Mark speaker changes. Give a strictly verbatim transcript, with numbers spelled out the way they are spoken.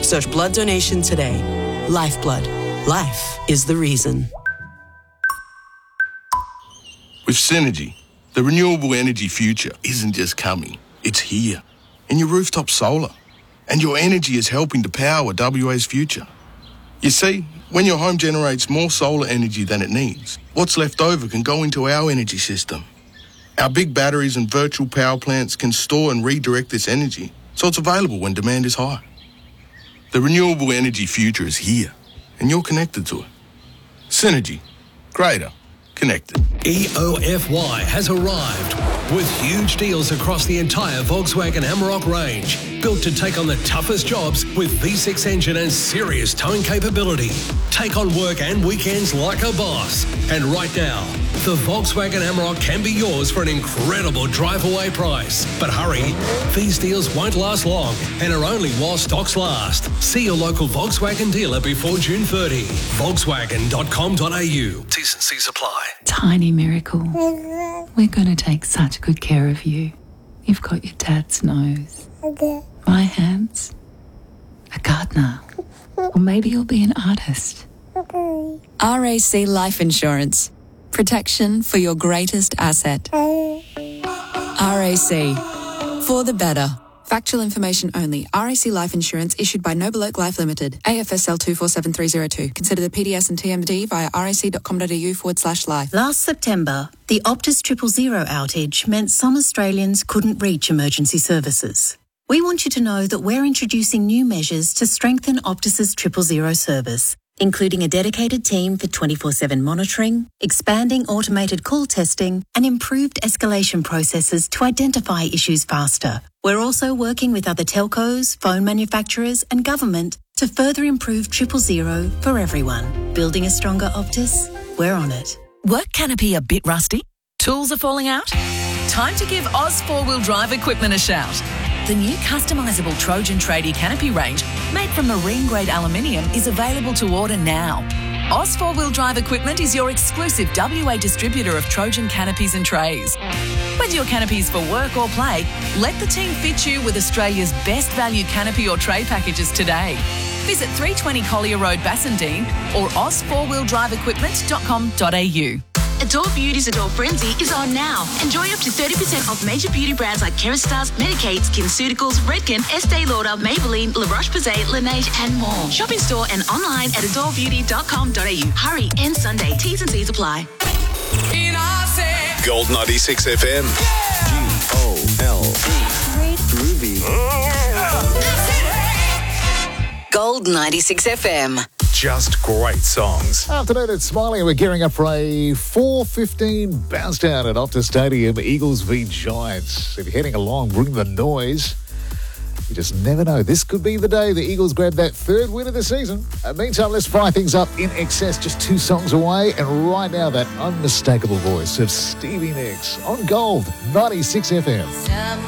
Speaker 1: Search blood donation today. Lifeblood. Life is the reason.
Speaker 2: With Synergy, the renewable energy future isn't just coming, it's here. In your rooftop solar. And your energy is helping to power W A's future. You see, when your home generates more solar energy than it needs, what's left over can go into our energy system. Our big batteries and virtual power plants can store and redirect this energy so it's available when demand is high. The renewable energy future is here, and you're connected to it. Synergy. Greater. Connected.
Speaker 3: E O F Y has arrived with huge deals across the entire Volkswagen Amarok range. Built to take on the toughest jobs with V six engine and serious towing capability. Take on work and weekends like a boss. And right now, the Volkswagen Amarok can be yours for an incredible drive-away price. But hurry, these deals won't last long and are only while stocks last. See your local Volkswagen dealer before June thirtieth. Volkswagen dot com dot a u. T's and C's apply.
Speaker 4: Tiny miracle. We're going to take such good care of you. You've got your dad's nose. My hands. A gardener. Or maybe you'll be an artist.
Speaker 5: R A C Life Insurance. Protection for your greatest asset. R A C. For the better. Factual information only. R A C Life Insurance issued by Noble Oak Life Limited. A F S L two four seven three zero two. Consider the P D S and T M D via rac.com.au forward slash life.
Speaker 6: Last September, the Optus Triple Zero outage meant some Australians couldn't reach emergency services. We want you to know that we're introducing new measures to strengthen Optus's Triple Zero service, including a dedicated team for twenty-four seven monitoring, expanding automated call testing, and improved escalation processes to identify issues faster. We're also working with other telcos, phone manufacturers, and government to further improve Triple Zero for everyone. Building a stronger Optus? We're on it.
Speaker 7: Work canopy a bit rusty? Tools are falling out? Time to give Oz four-wheel drive equipment a shout. The new customisable Trojan Tradie canopy range, made from marine-grade aluminium, is available to order now. Oz four-wheel drive equipment is your exclusive W A distributor of Trojan canopies and trays. Whether your canopies for work or play, let the team fit you with Australia's best value canopy or tray packages today. Visit three twenty Collier Road, Bassendean or oz four wheel drive equipment dot com dot a u.
Speaker 8: Adore Beauty's Adore Frenzy is on now. Enjoy up to thirty percent off major beauty brands like Kerastase, Medicaid, SkinCeuticals, Redken, Estee Lauder, Maybelline, La Roche-Posay, Laneige and more. Shop in store and online at adore beauty dot com dot a u. Hurry, end Sunday. T's and C's apply.
Speaker 9: Gold ninety-six F M. G O L D. Groovy.
Speaker 7: Gold ninety-six F M.
Speaker 9: Just great songs.
Speaker 10: Afternoon, it's Smiley. We're gearing up for a four fifteen bounce down at Optus Stadium, Eagles v Giants. If you're heading along, bring the noise. You just never know. This could be the day the Eagles grab that third win of the season. Uh, meantime, let's fire things up in excess, just two songs away. And right now, that unmistakable voice of Stevie Nicks on Gold ninety-six F M.